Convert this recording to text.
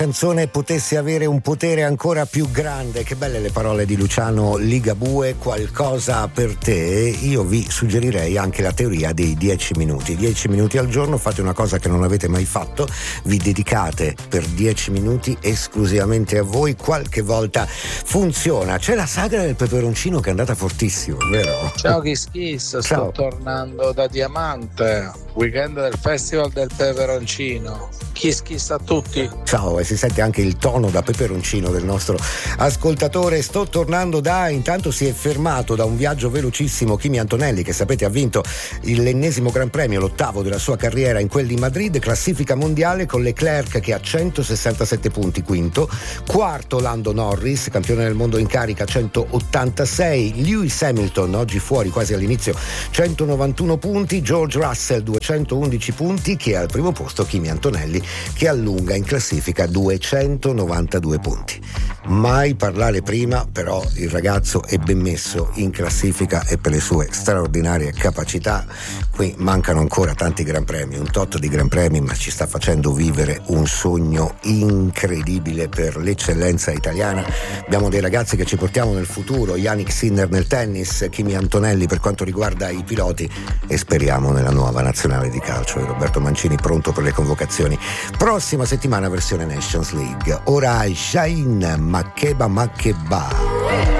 Canzone potesse avere un potere ancora più grande. Che belle le parole di Luciano Ligabue. Qualcosa per te. Io vi suggerirei anche la teoria dei 10 minuti. 10 minuti al giorno, fate una cosa che non avete mai fatto, vi dedicate per 10 minuti esclusivamente a voi. Qualche volta funziona. C'è la sagra del peperoncino che è andata fortissimo, vero? Ciao Kiss Kiss, sto tornando da Diamante, weekend del Festival del Peperoncino. Kiss Kiss a tutti. Ciao, e si sente anche il tono da peperoncino del nostro ascoltatore. Sto tornando intanto si è fermato da un viaggio velocissimo Kimi Antonelli, che sapete ha vinto l'ennesimo Gran Premio, l'8º della sua carriera in quel di Madrid, classifica mondiale con Leclerc che ha 167 punti, quinto, quarto Lando Norris, campione del mondo in carica, 186, Lewis Hamilton oggi fuori quasi all'inizio, 191 punti, George Russell 211 punti, che è al primo posto Kimi Antonelli che allunga in classifica 292 punti. Mai parlare prima, però il ragazzo è ben messo in classifica e per le sue straordinarie capacità. Qui mancano ancora tanti Gran Premi, un tot di Gran Premi, ma ci sta facendo vivere un sogno incredibile per l'eccellenza italiana. Abbiamo dei ragazzi che ci portiamo nel futuro, Yannick Sinner nel tennis, Kimi Antonelli per quanto riguarda i piloti, e speriamo nella nuova nazionale di calcio. E Roberto Mancini pronto per le convocazioni. Prossima settimana versione Nations League. Ora Shain Makeba Makeba.